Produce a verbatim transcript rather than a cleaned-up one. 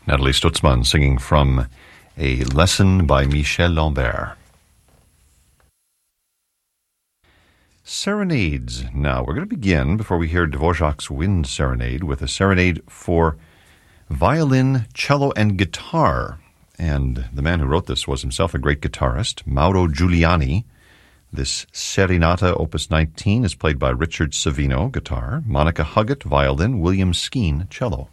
Nathalie Stutzmann singing from A Lesson by Michel Lambert. Serenades. Now, we're going to begin, before we hear Dvorak's Wind Serenade, with a serenade for violin, cello, and guitar. And the man who wrote this was himself a great guitarist, Mauro Giuliani. This Serenata, Opus nineteen, is played by Richard Savino, guitar, Monica Huggett, violin, William Skeen, cello.